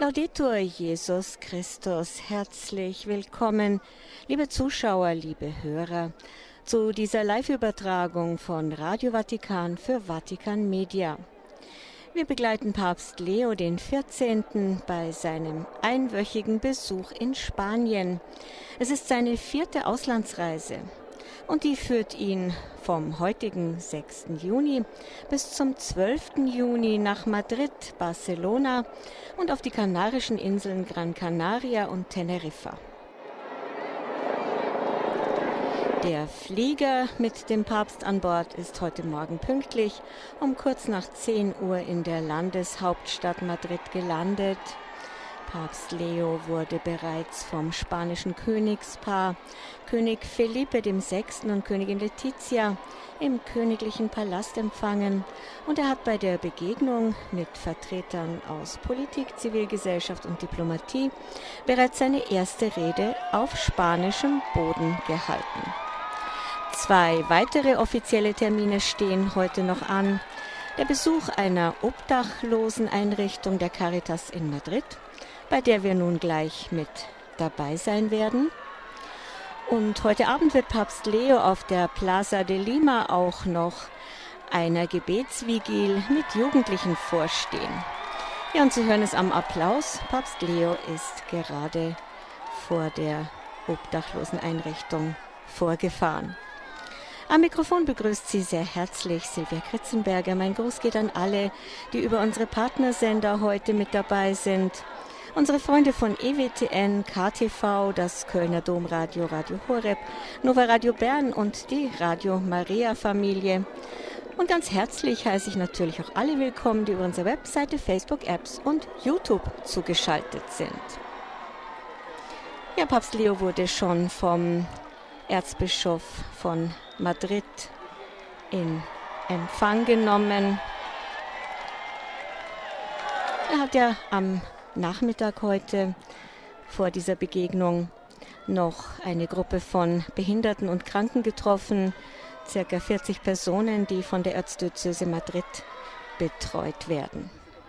Laudetur Jesus Christus, herzlich willkommen, liebe Zuschauer, liebe Hörer, zu dieser Live-Übertragung von Radio Vatikan für Vatikan Media. Wir begleiten Papst Leo XIV. Bei seinem einwöchigen Besuch in Spanien. Es ist seine 4. Auslandsreise und die führt ihn vom heutigen 6. Juni bis zum 12. Juni nach Madrid, Barcelona und auf die kanarischen Inseln Gran Canaria und Teneriffa. Der Flieger mit dem Papst an Bord ist heute Morgen pünktlich um kurz nach 10 Uhr in der Landeshauptstadt Madrid gelandet. Papst Leo wurde bereits vom spanischen Königspaar König Felipe VI. Und Königin Letizia im königlichen Palast empfangen und er hat bei der Begegnung mit Vertretern aus Politik, Zivilgesellschaft und Diplomatie bereits seine erste Rede auf spanischem Boden gehalten. 2 weitere offizielle Termine stehen heute noch an. Der Besuch einer Obdachloseneinrichtung der Caritas in Madrid, bei der wir nun gleich mit dabei sein werden. Und heute Abend wird Papst Leo auf der Plaza de Lima auch noch einer Gebetsvigil mit Jugendlichen vorstehen. Ja, und Sie hören es am Applaus. Papst Leo ist gerade vor der Obdachloseneinrichtung vorgefahren. Am Mikrofon begrüßt Sie sehr herzlich Silvia Kritzenberger. Mein Gruß geht an alle, die über unsere Partnersender heute mit dabei sind. Unsere Freunde von EWTN, KTV, das Kölner Domradio, Radio Horeb, Nova Radio Bern und die Radio Maria Familie. Und ganz herzlich heiße ich natürlich auch alle willkommen, die über unsere Webseite, Facebook, Apps und YouTube zugeschaltet sind. Ja, Papst Leo wurde schon vom Erzbischof von Madrid in Empfang genommen. Er hat ja am Nachmittag heute vor dieser Begegnung noch eine Gruppe von Behinderten und Kranken getroffen, circa 40 Personen, die von der Erzdiözese Madrid betreut werden.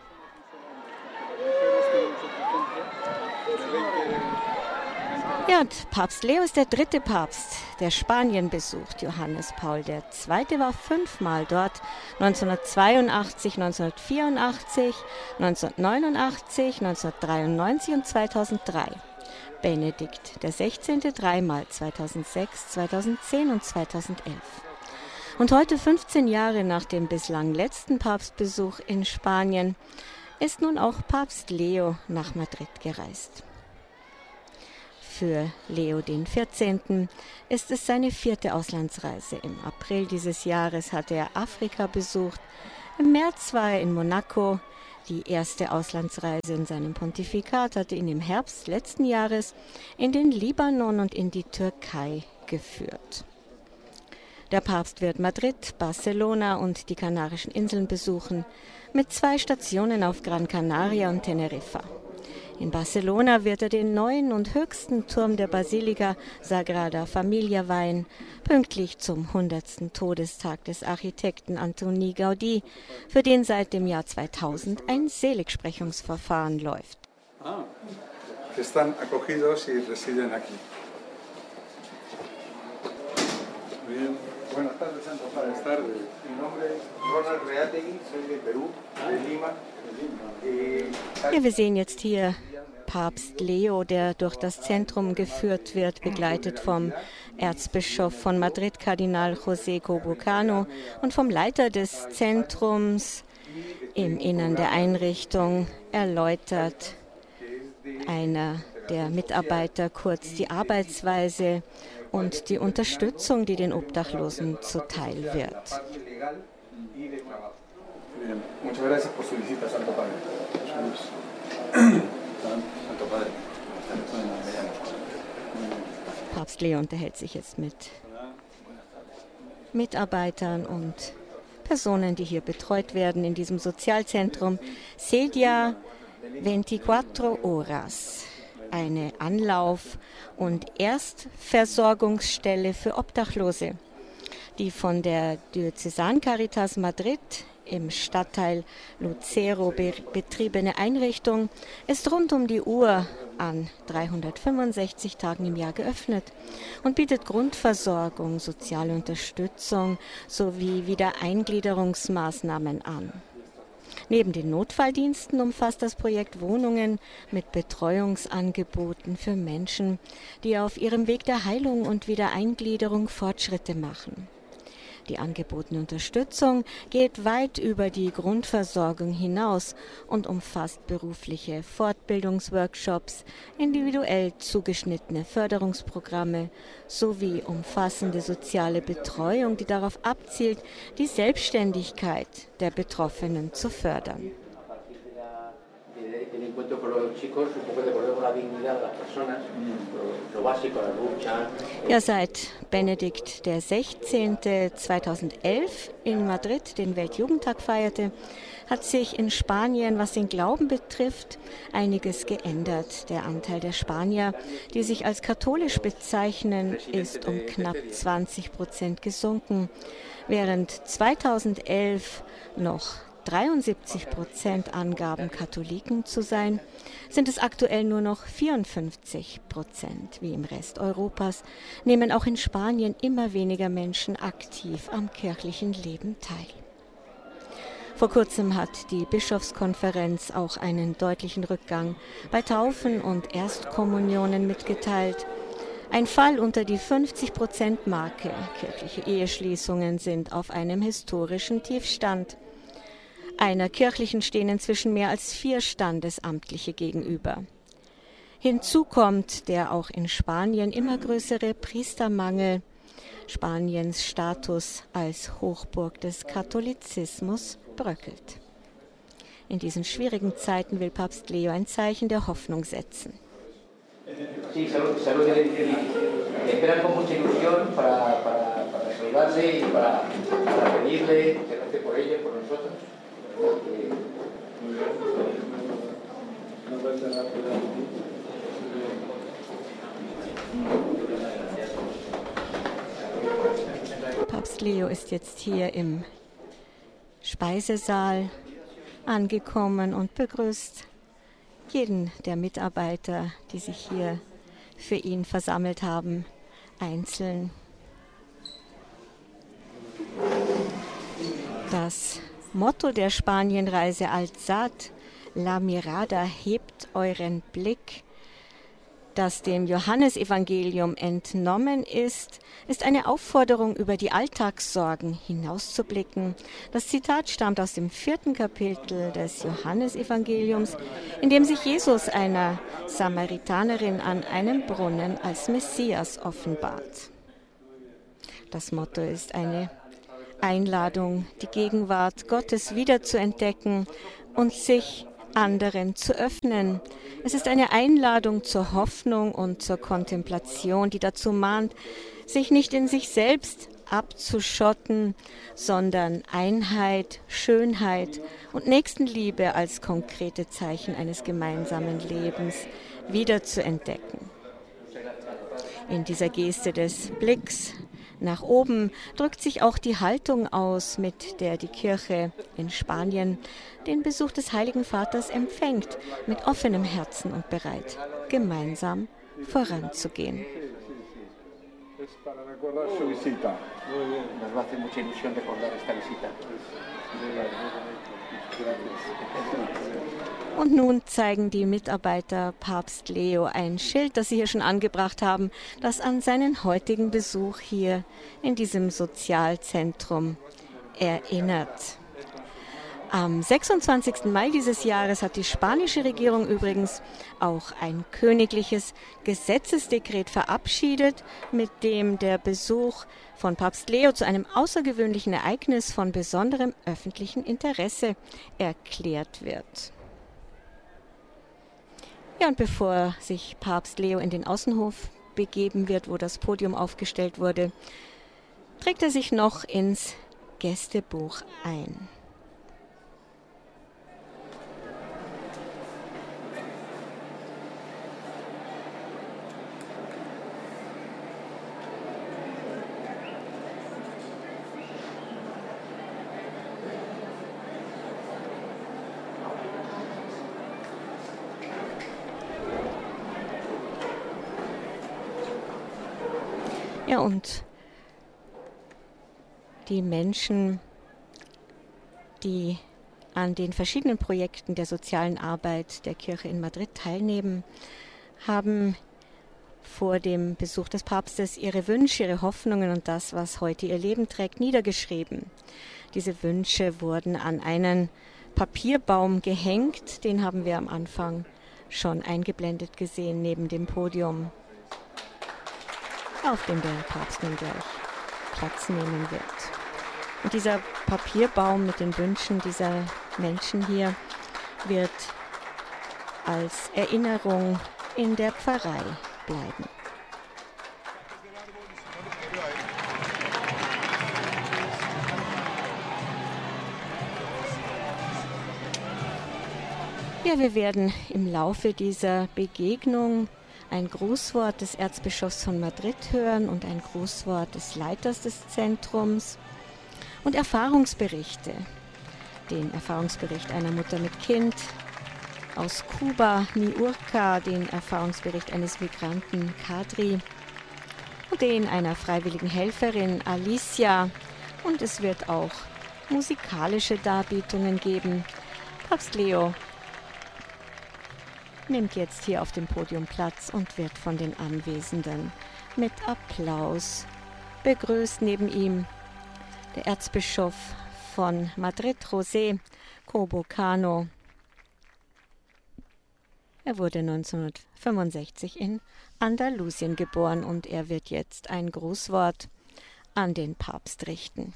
Ja, und Papst Leo ist der 3. Papst, der Spanien besucht. Johannes Paul II. War 5-mal dort, 1982, 1984, 1989, 1993 und 2003. Benedikt XVI. 3-mal, 2006, 2010 und 2011. Und heute, 15 Jahre nach dem bislang letzten Papstbesuch in Spanien, ist nun auch Papst Leo nach Madrid gereist. Für Leo XIV. Ist es seine 4. Auslandsreise. Im April dieses Jahres hatte er Afrika besucht. Im März war er in Monaco. Die erste Auslandsreise in seinem Pontifikat hatte ihn im Herbst letzten Jahres in den Libanon und in die Türkei geführt. Der Papst wird Madrid, Barcelona und die Kanarischen Inseln besuchen, mit 2 Stationen auf Gran Canaria und Teneriffa. In Barcelona wird er den neuen und höchsten Turm der Basilika Sagrada Familia weihen, pünktlich zum 100. Todestag des Architekten Antoni Gaudí, für den seit dem Jahr 2000 ein Seligsprechungsverfahren läuft. Están acogidos y residen aquí. Bien. Buenas tardes, Santo Padre. Buenas tardes. Mi nombre es Ronald Reategui, soy de Perú, de Lima. Ja, wir sehen jetzt hier Papst Leo, der durch das Zentrum geführt wird, begleitet vom Erzbischof von Madrid, Kardinal José Cobo Cano, und vom Leiter des Zentrums. Im Innern der Einrichtung erläutert einer der Mitarbeiter kurz die Arbeitsweise und die Unterstützung, die den Obdachlosen zuteil wird. Muchas gracias por su visita, Santo Padre. Santo Padre. Papst Leo unterhält sich jetzt mit Mitarbeitern und Personen, die hier betreut werden in diesem Sozialzentrum Cedia 24 Horas, eine Anlauf- und Erstversorgungsstelle für Obdachlose, die von der Diözesancaritas Madrid im Stadtteil Lucero betriebene Einrichtung ist rund um die Uhr an 365 Tagen im Jahr geöffnet und bietet Grundversorgung, soziale Unterstützung sowie Wiedereingliederungsmaßnahmen an. Neben den Notfalldiensten umfasst das Projekt Wohnungen mit Betreuungsangeboten für Menschen, die auf ihrem Weg der Heilung und Wiedereingliederung Fortschritte machen. Die angebotene Unterstützung geht weit über die Grundversorgung hinaus und umfasst berufliche Fortbildungsworkshops, individuell zugeschnittene Förderungsprogramme sowie umfassende soziale Betreuung, die darauf abzielt, die Selbstständigkeit der Betroffenen zu fördern. Ja, seit Benedikt XVI. 2011 in Madrid den Weltjugendtag feierte, hat sich in Spanien, was den Glauben betrifft, einiges geändert. Der Anteil der Spanier, die sich als katholisch bezeichnen, ist um knapp 20% gesunken, während 2011 noch 73% angaben, Katholiken zu sein, sind es aktuell nur noch 54%. Wie im Rest Europas nehmen auch in Spanien immer weniger Menschen aktiv am kirchlichen Leben teil. Vor kurzem hat die Bischofskonferenz auch einen deutlichen Rückgang bei Taufen und Erstkommunionen mitgeteilt. Ein Fall unter die 50%-Marke. Kirchliche Eheschließungen sind auf einem historischen Tiefstand. Einer kirchlichen stehen inzwischen mehr als 4 Standesamtliche gegenüber. Hinzu kommt der auch in Spanien immer größere Priestermangel. Spaniens Status als Hochburg des Katholizismus bröckelt. In diesen schwierigen Zeiten will Papst Leo ein Zeichen der Hoffnung setzen. Sí, salud. Esperan con mucha ilusión para saludarle y para pedirle que rece por ella, por nosotros. Papst Leo ist jetzt hier im Speisesaal angekommen und begrüßt jeden der Mitarbeiter, die sich hier für ihn versammelt haben, einzeln. Das Motto der Spanienreise Alzad la mirada, hebt euren Blick, das dem Johannesevangelium entnommen ist eine Aufforderung, über die Alltagssorgen hinauszublicken. Das Zitat stammt aus dem 4. Kapitel des Johannesevangeliums, in dem sich Jesus einer Samaritanerin an einem Brunnen als Messias offenbart. Das Motto ist eine Einladung, die Gegenwart Gottes wiederzuentdecken und sich anderen zu öffnen. Es ist eine Einladung zur Hoffnung und zur Kontemplation, die dazu mahnt, sich nicht in sich selbst abzuschotten, sondern Einheit, Schönheit und Nächstenliebe als konkrete Zeichen eines gemeinsamen Lebens wiederzuentdecken. In dieser Geste des Blicks nach oben drückt sich auch die Haltung aus, mit der die Kirche in Spanien den Besuch des Heiligen Vaters empfängt, mit offenem Herzen und bereit, gemeinsam voranzugehen. Und nun zeigen die Mitarbeiter Papst Leo ein Schild, das sie hier schon angebracht haben, das an seinen heutigen Besuch hier in diesem Sozialzentrum erinnert. Am 26. Mai dieses Jahres hat die spanische Regierung übrigens auch ein königliches Gesetzesdekret verabschiedet, mit dem der Besuch von Papst Leo zu einem außergewöhnlichen Ereignis von besonderem öffentlichen Interesse erklärt wird. Ja, und bevor sich Papst Leo in den Außenhof begeben wird, wo das Podium aufgestellt wurde, trägt er sich noch ins Gästebuch ein. Ja, und die Menschen, die an den verschiedenen Projekten der sozialen Arbeit der Kirche in Madrid teilnehmen, haben vor dem Besuch des Papstes ihre Wünsche, ihre Hoffnungen und das, was heute ihr Leben trägt, niedergeschrieben. Diese Wünsche wurden an einen Papierbaum gehängt, den haben wir am Anfang schon eingeblendet gesehen, neben dem Podium, auf dem der Papst nun gleich Platz nehmen wird. Und dieser Papierbaum mit den Wünschen dieser Menschen hier wird als Erinnerung in der Pfarrei bleiben. Ja, wir werden im Laufe dieser Begegnung ein Grußwort des Erzbischofs von Madrid hören und ein Grußwort des Leiters des Zentrums und Erfahrungsberichte. Den Erfahrungsbericht einer Mutter mit Kind aus Kuba, Niurka, den Erfahrungsbericht eines Migranten, Kadri, und den einer freiwilligen Helferin, Alicia. Und es wird auch musikalische Darbietungen geben. Papst Leo nimmt jetzt hier auf dem Podium Platz und wird von den Anwesenden mit Applaus begrüßt. Neben ihm der Erzbischof von Madrid, José Cobo Cano. Er wurde 1965 in Andalusien geboren und er wird jetzt ein Grußwort an den Papst richten.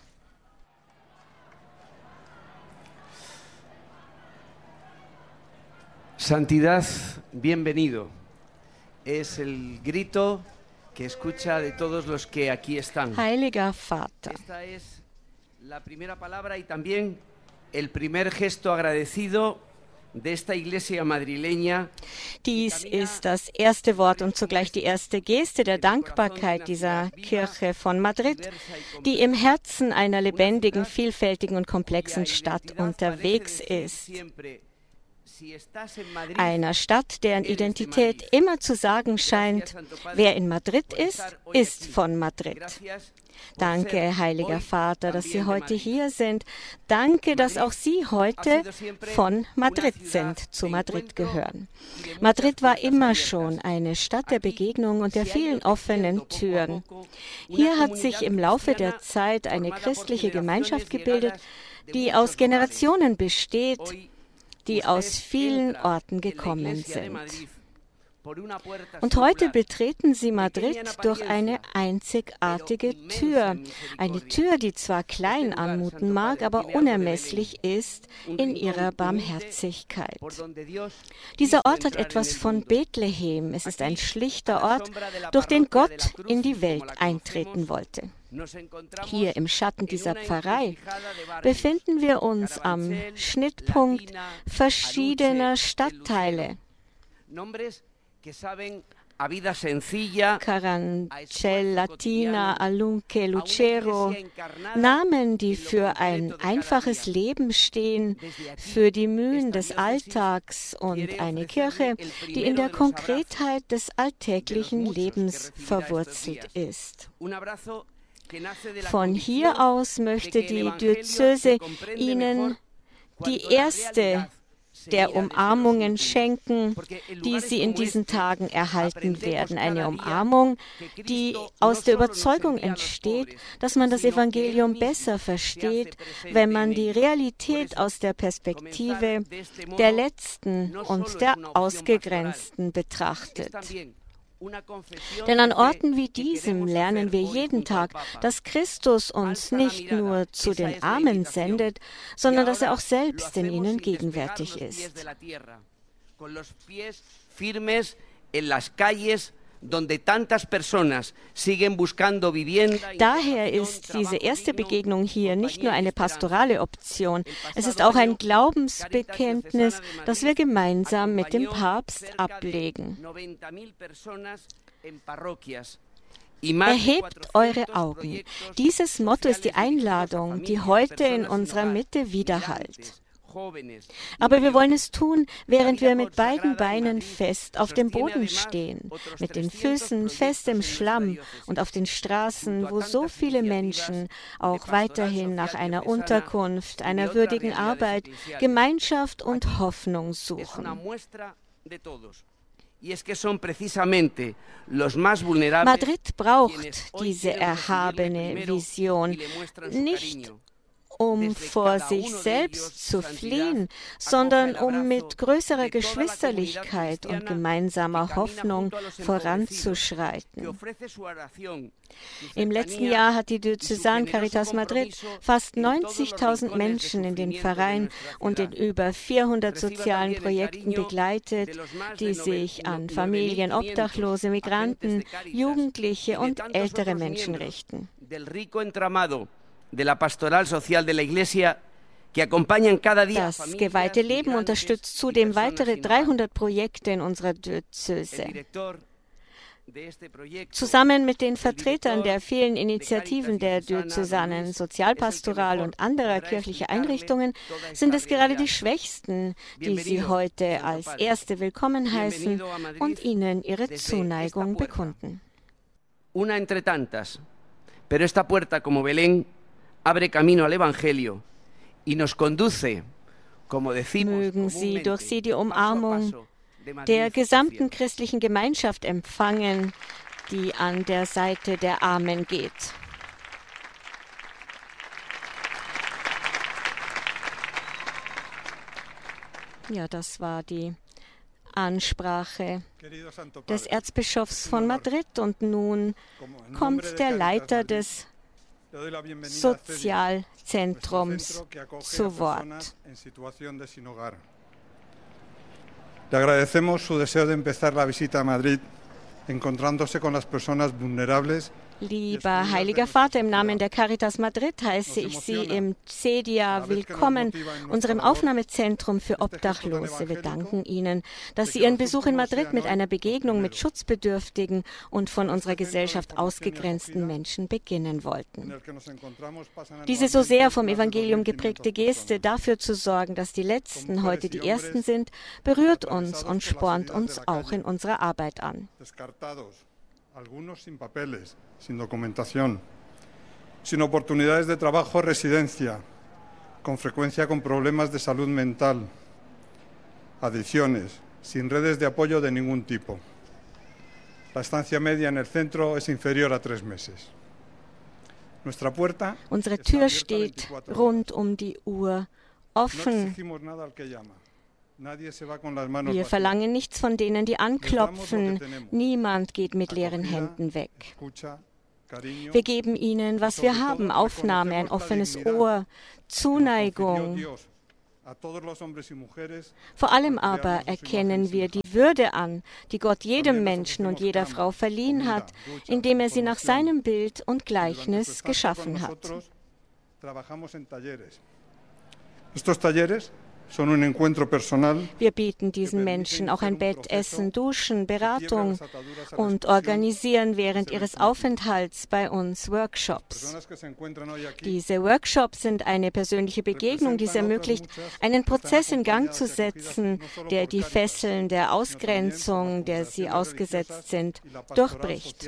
Santidad, bienvenido. Es el grito que escucha de todos los que aquí están. Heiliger Vater. Esta es la primera palabra y también el primer gesto agradecido de esta iglesia madrileña. Dies ist das erste Wort und zugleich die erste Geste der Dankbarkeit dieser Kirche von Madrid, die im Herzen einer lebendigen, vielfältigen und komplexen Stadt unterwegs ist. Einer Stadt, deren Identität immer zu sagen scheint, wer in Madrid ist, ist von Madrid. Danke, Heiliger Vater, dass Sie heute hier sind. Danke, dass auch Sie heute von Madrid sind, zu Madrid gehören. Madrid war immer schon eine Stadt der Begegnung und der vielen offenen Türen. Hier hat sich im Laufe der Zeit eine christliche Gemeinschaft gebildet, die aus Generationen besteht, die aus vielen Orten gekommen sind. Und heute betreten Sie Madrid durch eine einzigartige Tür. Eine Tür, die zwar klein anmuten mag, aber unermesslich ist in ihrer Barmherzigkeit. Dieser Ort hat etwas von Bethlehem. Es ist ein schlichter Ort, durch den Gott in die Welt eintreten wollte. Hier im Schatten dieser Pfarrei befinden wir uns am Schnittpunkt verschiedener Stadtteile. Carancel, Latina, Alunque, Lucero, Namen, die für ein einfaches Leben stehen, für die Mühen des Alltags und eine Kirche, die in der Konkretheit des alltäglichen Lebens verwurzelt ist. Von hier aus möchte die Diözese Ihnen die erste der Umarmungen schenken, die Sie in diesen Tagen erhalten werden. Eine Umarmung, die aus der Überzeugung entsteht, dass man das Evangelium besser versteht, wenn man die Realität aus der Perspektive der Letzten und der Ausgegrenzten betrachtet. Denn an Orten wie diesem lernen wir jeden Tag, dass Christus uns nicht nur zu den Armen sendet, sondern dass er auch selbst in ihnen gegenwärtig ist. Daher ist diese erste Begegnung hier nicht nur eine pastorale Option, es ist auch ein Glaubensbekenntnis, das wir gemeinsam mit dem Papst ablegen. Erhebt eure Augen. Dieses Motto ist die Einladung, die heute in unserer Mitte widerhallt. Aber wir wollen es tun, während wir mit beiden Beinen fest auf dem Boden stehen, mit den Füßen fest im Schlamm und auf den Straßen, wo so viele Menschen auch weiterhin nach einer Unterkunft, einer würdigen Arbeit, Gemeinschaft und Hoffnung suchen. Madrid braucht diese erhabene Vision nicht, um vor sich selbst zu fliehen, sondern um mit größerer Geschwisterlichkeit und gemeinsamer Hoffnung voranzuschreiten. Im letzten Jahr hat die Diözesan Caritas Madrid fast 90.000 Menschen in den Verein und in über 400 sozialen Projekten begleitet, die sich an Familien, Obdachlose, Migranten, Jugendliche und ältere Menschen richten. Das geweihte Leben unterstützt zudem weitere 300 Projekte in unserer Diözese. Zusammen mit den Vertretern der vielen Initiativen der Diözesanen, Sozialpastoral und anderer kirchlicher Einrichtungen sind es gerade die Schwächsten, die Sie heute als Erste willkommen heißen und ihnen ihre Zuneigung bekunden. Una entre tantas, pero esta puerta como Belén abre camino al Evangelio y nos conduce, como decimos, mögen Sie durch sie die Umarmung der gesamten christlichen Gemeinschaft empfangen, die an der Seite der Armen geht. Ja, das war die Ansprache des Erzbischofs von Madrid und nun kommt der Leiter des Sozialzentrums zu Wort. Le agradecemos su deseo de empezar la visita a Madrid encontrándose con las personas vulnerables. Lieber Heiliger Vater, im Namen der Caritas Madrid heiße ich Sie im CEDIA willkommen, unserem Aufnahmezentrum für Obdachlose. Wir danken Ihnen, dass Sie Ihren Besuch in Madrid mit einer Begegnung mit schutzbedürftigen und von unserer Gesellschaft ausgegrenzten Menschen beginnen wollten. Diese so sehr vom Evangelium geprägte Geste, dafür zu sorgen, dass die Letzten heute die Ersten sind, berührt uns und spornt uns auch in unserer Arbeit an. Algunos sin papeles, sin documentación, sin oportunidades de trabajo o residencia, con frecuencia con problemas de salud mental, adicciones, sin redes de apoyo de ningún tipo. La estancia media en el centro es inferior a 3 meses. Nuestra puerta Unsere Tür steht rund um die Uhr offen. Wir verlangen nichts von denen, die anklopfen. Niemand geht mit leeren Händen weg. Wir geben ihnen, was wir haben, Aufnahme, ein offenes Ohr, Zuneigung. Vor allem aber erkennen wir die Würde an, die Gott jedem Menschen und jeder Frau verliehen hat, indem er sie nach seinem Bild und Gleichnis geschaffen hat. Wir bieten diesen Menschen auch ein Bett, Essen, Duschen, Beratung und organisieren während ihres Aufenthalts bei uns Workshops. Diese Workshops sind eine persönliche Begegnung, die es ermöglicht, einen Prozess in Gang zu setzen, der die Fesseln der Ausgrenzung, der sie ausgesetzt sind, durchbricht.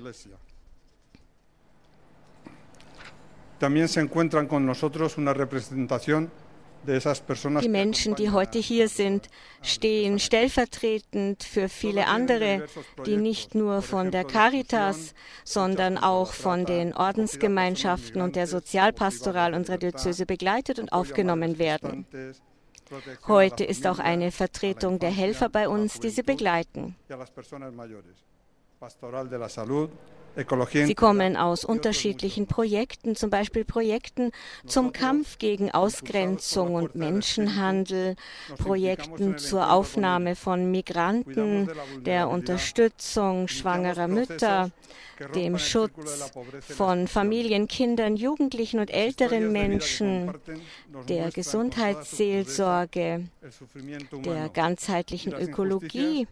También se encuentran con nosotros una representación. Die Menschen, die heute hier sind, stehen stellvertretend für viele andere, die nicht nur von der Caritas, sondern auch von den Ordensgemeinschaften und der Sozialpastoral unserer Diözese begleitet und aufgenommen werden. Heute ist auch eine Vertretung der Helfer bei uns, die sie begleiten. Sie kommen aus unterschiedlichen Projekten, zum Beispiel Projekten zum Kampf gegen Ausgrenzung und Menschenhandel, Projekten zur Aufnahme von Migranten, der Unterstützung schwangerer Mütter, dem Schutz von Familien, Kindern, Jugendlichen und älteren Menschen, der Gesundheitsseelsorge, der ganzheitlichen Ökologie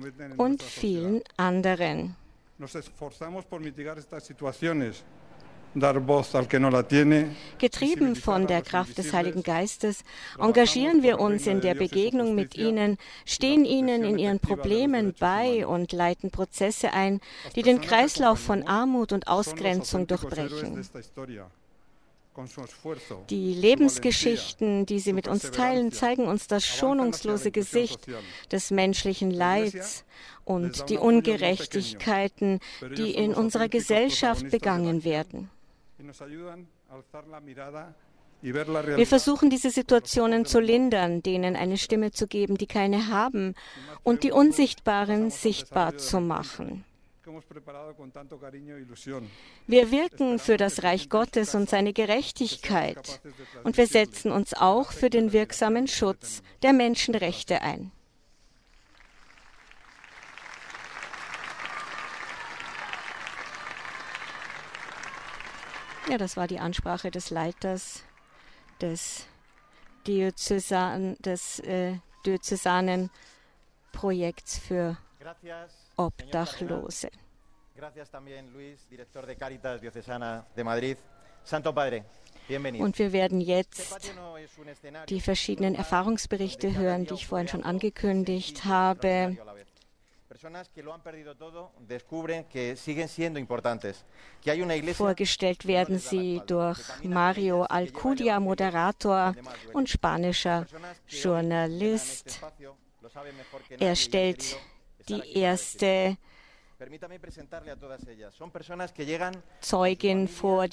und vielen anderen. dar voz al que no la tiene. Getrieben von der Kraft des Heiligen Geistes engagieren wir uns in der Begegnung mit ihnen, stehen ihnen in ihren Problemen bei und leiten Prozesse ein, die den Kreislauf von Armut und Ausgrenzung durchbrechen. Die Lebensgeschichten, die sie mit uns teilen, zeigen uns das schonungslose Gesicht des menschlichen Leids und die Ungerechtigkeiten, die in unserer Gesellschaft begangen werden. Wir versuchen, diese Situationen zu lindern, denen eine Stimme zu geben, die keine haben, und die Unsichtbaren sichtbar zu machen. Wir wirken für das Reich Gottes und seine Gerechtigkeit, und wir setzen uns auch für den wirksamen Schutz der Menschenrechte ein. Ja, das war die Ansprache des Leiters des diözesanen Projekts für Obdachlose. Und wir werden jetzt die verschiedenen Erfahrungsberichte hören, die ich vorhin schon angekündigt habe. Vorgestellt werden sie durch Mario Alcudia, Moderator und spanischer Journalist. Er stellt die erste Zeugin vor,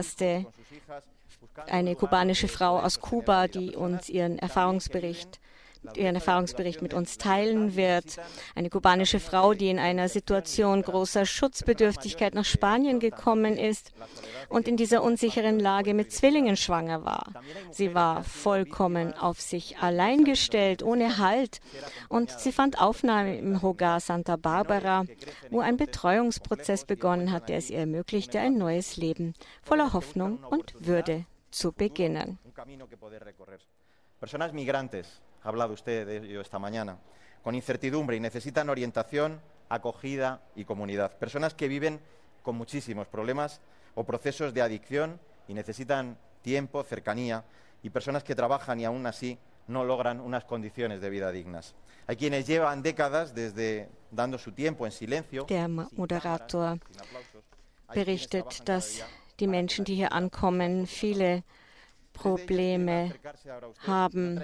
eine kubanische Frau aus Kuba, die uns ihren Erfahrungsbericht mit uns teilen wird. Eine kubanische Frau, die in einer Situation großer Schutzbedürftigkeit nach Spanien gekommen ist und in dieser unsicheren Lage mit Zwillingen schwanger war. Sie war vollkommen auf sich allein gestellt, ohne Halt, und sie fand Aufnahme im Hogar Santa Barbara, wo ein Betreuungsprozess begonnen hat, der es ihr ermöglichte, ein neues Leben voller Hoffnung und Würde zu beginnen. Personas migrantes, ha hablado usted de ello esta mañana, con incertidumbre y necesitan orientación, acogida y comunidad. Personas que viven con muchísimos problemas o procesos de adicción y necesitan tiempo, cercanía, y personas que trabajan y aún así no logran unas condiciones de vida dignas. Hay quienes llevan décadas desde dando su tiempo en silencio. Der Moderator berichtet, dass die Menschen, die hier ankommen, viele Probleme haben.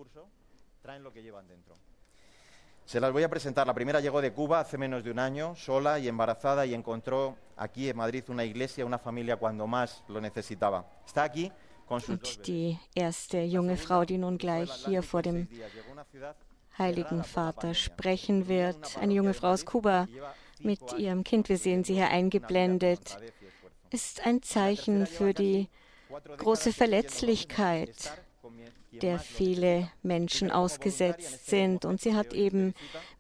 Se las voy a presentar. La primera llegó de Cuba hace menos de un año, sola y embarazada, y encontró aquí en Madrid una iglesia, una familia cuando más lo necesitaba. Está aquí con sus dos bebés. Die erste junge Frau, die nun gleich hier vor dem Heiligen Vater sprechen wird, eine junge Frau aus Kuba mit ihrem Kind, wir sehen sie hier eingeblendet, ist ein Zeichen für die große Verletzlichkeit, der viele Menschen ausgesetzt sind. Und sie hat eben